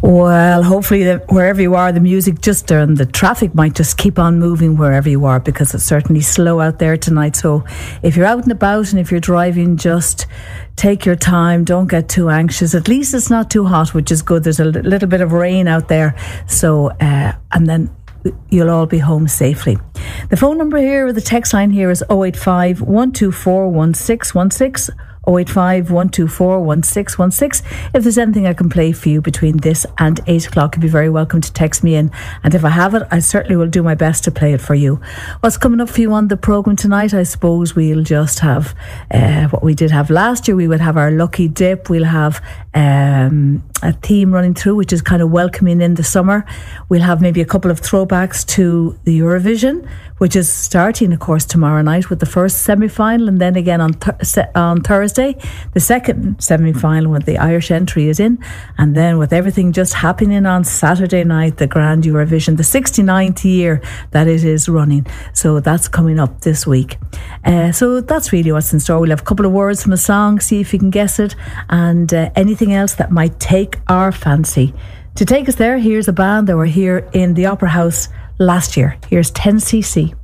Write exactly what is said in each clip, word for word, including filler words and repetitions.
Well, hopefully the, wherever you are, the music just and the traffic might just keep on moving wherever you are, because it's certainly slow out there tonight. So if you're out and about and if you're driving, just take your time. Don't get too anxious. At least it's not too hot, which is good. There's a li- little bit of rain out there. So, uh, and then you'll all be home safely. The phone number here, or the text line here, is oh eight five, one two four, one six one six. oh eight five, one two four, one six one six. If there's anything I can play for you between this and eight o'clock, you'd be very welcome to text me in. And if I have it, I certainly will do my best to play it for you. What's coming up for you on the programme tonight? I suppose we'll just have uh, what we did have last year. We would have our lucky dip. We'll have um, a theme running through, which is kind of welcoming in the summer. We'll have maybe a couple of throwbacks to the Eurovision, which is starting, of course, tomorrow night with the first semi-final, and then again on th- on Thursday, the second semi-final when the Irish entry is in, and then with everything just happening on Saturday night, the Grand Eurovision, the sixty-ninth year that it is running. So that's coming up this week. Uh, so that's really what's in store. We'll have a couple of words from a song, see if you can guess it, and uh, anything else that might take our fancy. To take us there, here's a band that were here in the Opera House last year. Here's ten C C.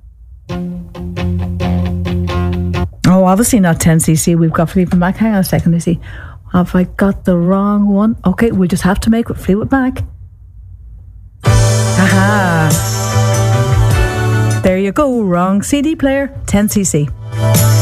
Oh, obviously not ten C C. We've got Fleetwood Mac. Hang on a second, let's see. Have I got the wrong one? Okay, we'll just have to make it Fleetwood Mac. Aha. There you go. Wrong C D player. ten C C.